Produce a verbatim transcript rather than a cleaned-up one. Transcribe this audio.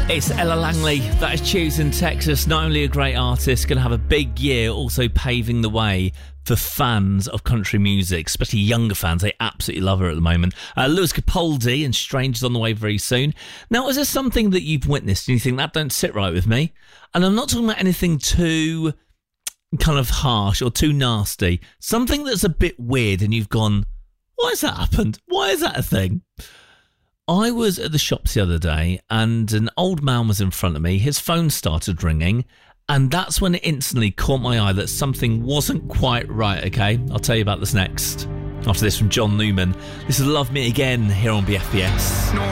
It's Ella Langley. That is choosing Texas. Not only a great artist, going to have a big year, also paving the way for fans of country music, especially younger fans. They absolutely love her at the moment. Uh, Lewis Capaldi and Stranger's on the way very soon. Now, is there something that you've witnessed and you think that don't sit right with me? And I'm not talking about anything too kind of harsh or too nasty. Something that's a bit weird and you've gone, why has that happened? Why is that a thing? I was at the shops the other day and an old man was in front of me. His phone started ringing and that's when it instantly caught my eye that something wasn't quite right, okay? I'll tell you about this next. After this from John Newman. This is Love Me Again here on B F B S.